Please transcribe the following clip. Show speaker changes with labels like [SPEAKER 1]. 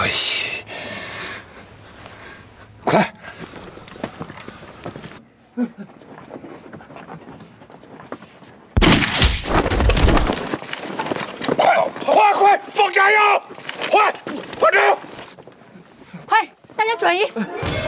[SPEAKER 1] 可惜。快！快！放炸药！快点！
[SPEAKER 2] 快，大家转移！